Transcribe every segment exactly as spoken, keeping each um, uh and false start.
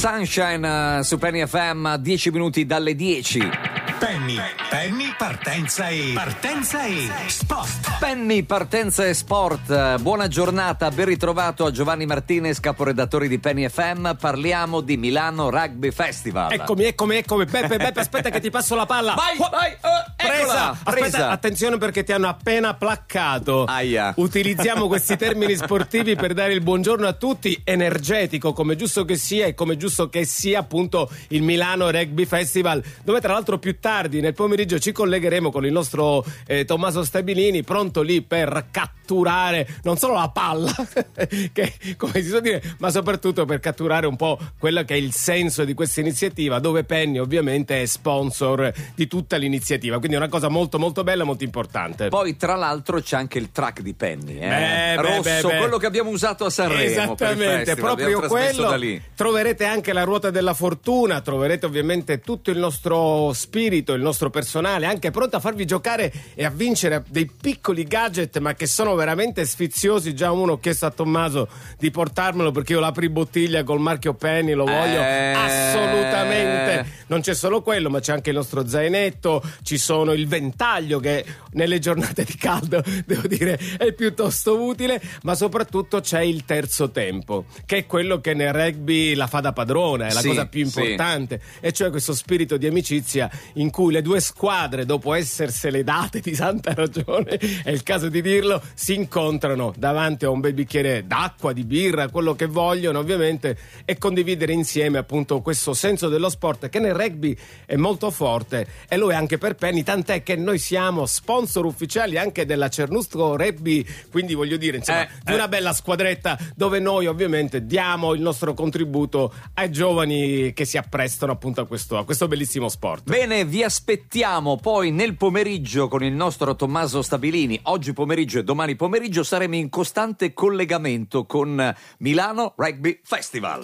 Sunshine uh, su Penny F M, dieci minuti dalle dieci. Penny, Penny, partenza e partenza e sport. Penny, partenza e sport. Buona giornata, ben ritrovato a Giovanni Martinez, caporedattore di Penny F M. Parliamo di Milano Rugby Festival. Eccomi, eccomi, eccomi. Beppe, Beppe, aspetta che ti passo la palla. Vai, vai, uh, presa, eccola, aspetta, presa. attenzione perché ti hanno appena placcato. Aia. Utilizziamo questi termini sportivi per dare il buongiorno a tutti, energetico, come giusto che sia e come giusto che sia appunto il Milano Rugby Festival, dove tra l'altro più tardi nel pomeriggio ci collegheremo con il nostro eh, Tommaso Stabilini, pronto lì per catturare non solo la palla che come si suol dire, ma soprattutto per catturare un po' quello che è il senso di questa iniziativa, dove Penny ovviamente è sponsor di tutta l'iniziativa, quindi è una cosa molto molto bella, molto importante. Poi tra l'altro c'è anche il track di Penny, eh? Beh, rosso, beh, beh. quello che abbiamo usato a Sanremo. Esattamente, proprio quello. Da lì. Troverete anche la ruota della fortuna, troverete ovviamente tutto il nostro spirito, il nostro personale, anche pronto a farvi giocare e a vincere dei piccoli gadget, ma che sono veramente sfiziosi. Già uno ho chiesto a Tommaso di portarmelo perché io l'apribottiglia col marchio Penny lo voglio eh... assolutamente. Non c'è solo quello, ma c'è anche il nostro zainetto, ci sono il ventaglio che nelle giornate di caldo devo dire è piuttosto utile, ma soprattutto c'è il terzo tempo, che è quello che nel rugby la fa da padrona, è la sì, cosa più importante, sì. E cioè questo spirito di amicizia in cui le due squadre, dopo essersele date di santa ragione, è il caso di dirlo, si incontrano davanti a un bel bicchiere d'acqua, di birra, quello che vogliono ovviamente, e condividere insieme appunto questo senso dello sport che nel rugby è molto forte, e lo è anche per Penny, tant'è che noi siamo sponsor ufficiali anche della Cernusco Rugby, quindi voglio dire insomma eh, di una eh. bella squadretta dove noi ovviamente diamo il nostro contributo ai giovani che si apprestano appunto a questo, a questo bellissimo sport. Bene, vi aspettiamo poi nel pomeriggio con il nostro Tommaso Stabilini. Oggi pomeriggio e domani pomeriggio saremo in costante collegamento con Milano Rugby Festival.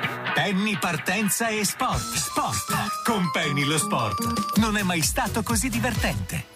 Penny, partenza e sport. Sport. Con Penny lo sport non è mai stato così divertente.